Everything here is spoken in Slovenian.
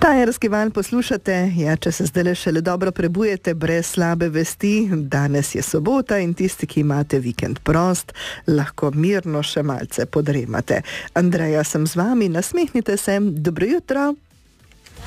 Štajerski val poslušate, če se zdaj šele dobro prebujete brez slabe vesti, danes je sobota in tisti, ki imate vikend prost, lahko mirno še malce podremate. Andreja sem z vami, nasmehnite se, dobro jutro.